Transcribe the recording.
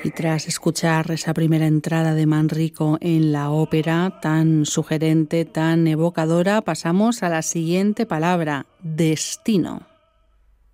Y tras escuchar esa primera entrada de Manrico en la ópera, tan sugerente, tan evocadora, pasamos a la siguiente palabra, destino.